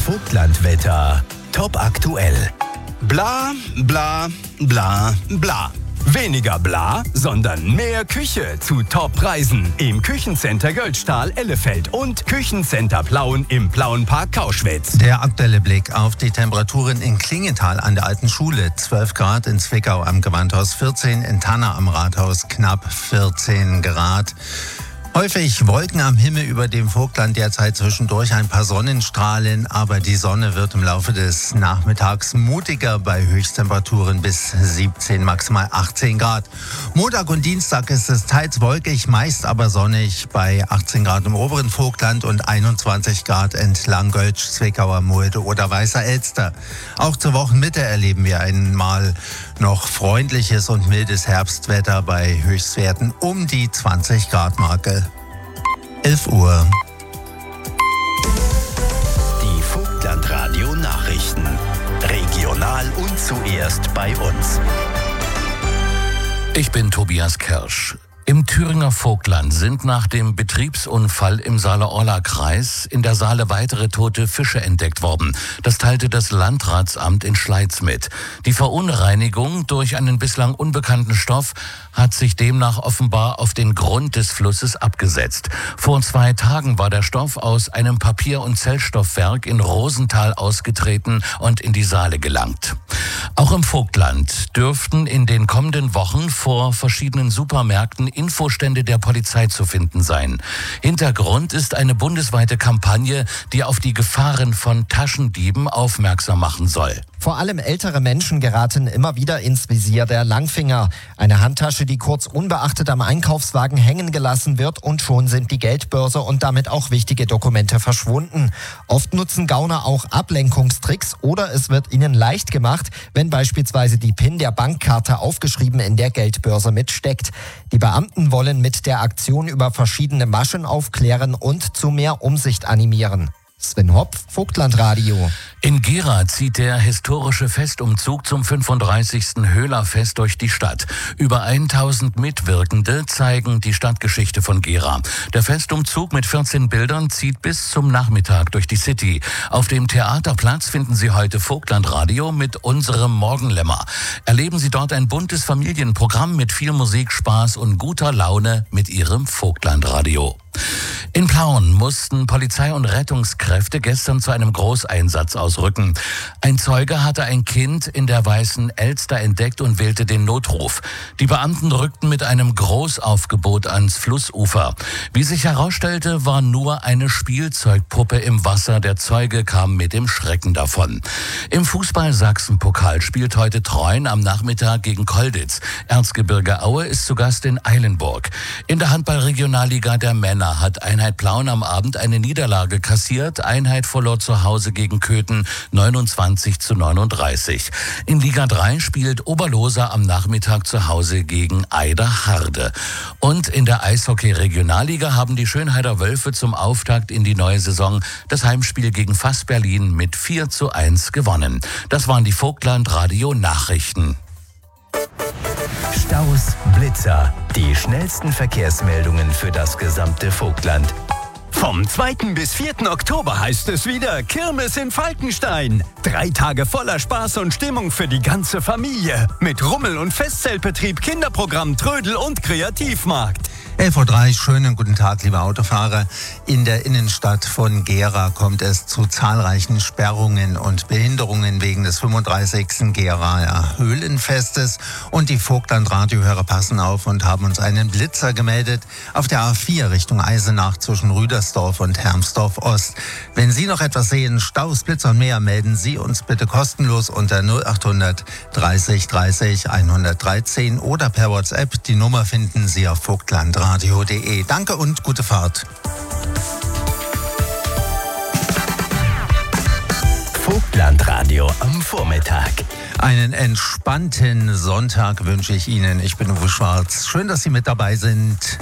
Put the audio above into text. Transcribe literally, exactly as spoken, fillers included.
Vogtlandwetter. Top aktuell. Bla, bla, bla, bla. Weniger bla, sondern mehr Küche zu Top-Preisen im Küchencenter Göldstahl Ellefeld und Küchencenter Plauen im Plauenpark Kauschwitz. Der aktuelle Blick auf die Temperaturen in Klingenthal an der Alten Schule, zwölf Grad, in Zwickau am Gewandhaus vierzehn, in Tanna am Rathaus knapp vierzehn Grad. Häufig Wolken am Himmel über dem Vogtland, derzeit zwischendurch ein paar Sonnenstrahlen, aber die Sonne wird im Laufe des Nachmittags mutiger bei Höchsttemperaturen bis siebzehn, maximal achtzehn Grad. Montag und Dienstag ist es teils wolkig, meist aber sonnig bei achtzehn Grad im oberen Vogtland und einundzwanzig Grad entlang Göltsch, Zwickauer Mulde oder Weißer Elster. Auch zur Wochenmitte erleben wir einmal noch freundliches und mildes Herbstwetter bei Höchstwerten um die zwanzig Grad Marke. elf Uhr. Die Vogtlandradio Nachrichten. Regional und zuerst bei uns. Ich bin Tobias Kirsch. Im Thüringer Vogtland sind nach dem Betriebsunfall im Saale-Orla-Kreis in der Saale weitere tote Fische entdeckt worden. Das teilte das Landratsamt in Schleiz mit. Die Verunreinigung durch einen bislang unbekannten Stoff hat sich demnach offenbar auf den Grund des Flusses abgesetzt. Vor zwei Tagen war der Stoff aus einem Papier- und Zellstoffwerk in Rosenthal ausgetreten und in die Saale gelangt. Auch im Vogtland dürften in den kommenden Wochen vor verschiedenen Supermärkten Infostände der Polizei zu finden sein. Hintergrund ist eine bundesweite Kampagne, die auf die Gefahren von Taschendieben aufmerksam machen soll. Vor allem ältere Menschen geraten immer wieder ins Visier der Langfinger. Eine Handtasche, die kurz unbeachtet am Einkaufswagen hängen gelassen wird, und schon sind die Geldbörse und damit auch wichtige Dokumente verschwunden. Oft nutzen Gauner auch Ablenkungstricks oder es wird ihnen leicht gemacht, wenn beispielsweise die PIN der Bankkarte aufgeschrieben in der Geldbörse mitsteckt. Die Beamten wollen mit der Aktion über verschiedene Maschen aufklären und zu mehr Umsicht animieren. Sven Hopf, Vogtlandradio. In Gera zieht der historische Festumzug zum fünfunddreißigsten Höhlerfest durch die Stadt. Über tausend Mitwirkende zeigen die Stadtgeschichte von Gera. Der Festumzug mit vierzehn Bildern zieht bis zum Nachmittag durch die City. Auf dem Theaterplatz finden Sie heute Vogtlandradio mit unserem Morgenlämmer. Erleben Sie dort ein buntes Familienprogramm mit viel Musik, Spaß und guter Laune mit Ihrem Vogtlandradio. In Plauen mussten Polizei und Rettungskräfte gestern zu einem Großeinsatz ausrücken. Ein Zeuge hatte ein Kind in der Weißen Elster entdeckt und wählte den Notruf. Die Beamten rückten mit einem Großaufgebot ans Flussufer. Wie sich herausstellte, war nur eine Spielzeugpuppe im Wasser. Der Zeuge kam mit dem Schrecken davon. Im Fußball-Sachsen-Pokal spielt heute Treuen am Nachmittag gegen Kolditz. Erzgebirge Aue ist zu Gast in Eilenburg. In der Handball-Regionalliga der Männer hat Einheit Plauen am Abend eine Niederlage kassiert. Einheit verlor zu Hause gegen Köthen neunundzwanzig zu neununddreißig. In Liga drei spielt Oberloser am Nachmittag zu Hause gegen Eiderharde. Und in der Eishockey-Regionalliga haben die Schönheider Wölfe zum Auftakt in die neue Saison das Heimspiel gegen Fass Berlin mit vier zu eins gewonnen. Das waren die Vogtland-Radio-Nachrichten. Staus, Blitzer, die schnellsten Verkehrsmeldungen für das gesamte Vogtland. Vom zweiten bis vierten Oktober heißt es wieder Kirmes in Falkenstein. Drei Tage voller Spaß und Stimmung für die ganze Familie. Mit Rummel- und Festzeltbetrieb, Kinderprogramm, Trödel und Kreativmarkt. elf Uhr drei, schönen guten Tag, liebe Autofahrer. In der Innenstadt von Gera kommt es zu zahlreichen Sperrungen und Behinderungen wegen des fünfunddreißigsten Geraer Höhlenfestes. Und die Vogtland-Radiohörer passen auf und haben uns einen Blitzer gemeldet auf der A vier Richtung Eisenach zwischen Rüdersdorf und Hermsdorf Ost. Wenn Sie noch etwas sehen, Staus, Blitzer und mehr, melden Sie uns bitte kostenlos unter null achthundert dreißig dreißig hundertdreizehn oder per WhatsApp. Die Nummer finden Sie auf vogtlandradio punkt de. Danke und gute Fahrt. Vogtlandradio am Vormittag. Einen entspannten Sonntag wünsche ich Ihnen. Ich bin Uwe Schwarz. Schön, dass Sie mit dabei sind.